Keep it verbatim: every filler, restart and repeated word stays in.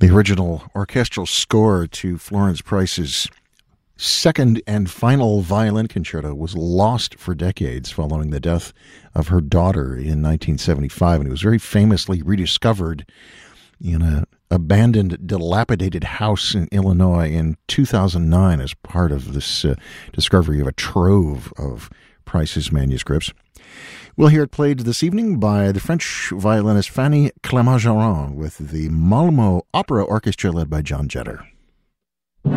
The original orchestral score to Florence Price's second and final violin concerto was lost for decades following the death of her daughter in nineteen seventy-five, and it was very famously rediscovered in an abandoned, dilapidated house in Illinois in two thousand nine as part of this uh, discovery of a trove of Price's manuscripts. We'll hear it played this evening by the French violinist Fanny Clermont-Jarron with the Malmö Opera Orchestra led by John Jetter.